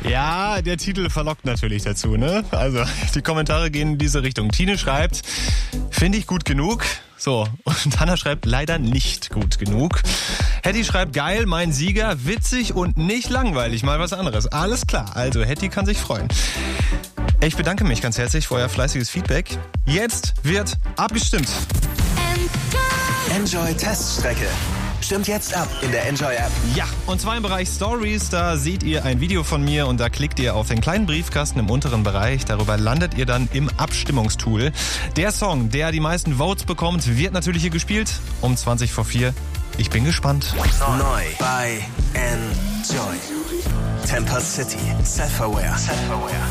Ja, der Titel verlockt natürlich dazu, ne? Also, die Kommentare gehen in diese Richtung. Tine schreibt, finde ich gut genug. So, und Hanna schreibt, leider nicht gut genug. Hetty schreibt, geil, mein Sieger, witzig und nicht langweilig, mal was anderes. Alles klar, also Hetty kann sich freuen. Ich bedanke mich ganz herzlich für euer fleißiges Feedback. Jetzt wird abgestimmt. Enjoy Teststrecke. Stimmt jetzt ab in der Enjoy App. Ja, und zwar im Bereich Stories, da seht ihr ein Video von mir und da klickt ihr auf den kleinen Briefkasten im unteren Bereich. Darüber landet ihr dann im Abstimmungstool. Der Song, der die meisten Votes bekommt, wird natürlich hier gespielt um 20 vor 4. Ich bin gespannt. Neu bei Enjoy. Temper City. Self-Aware.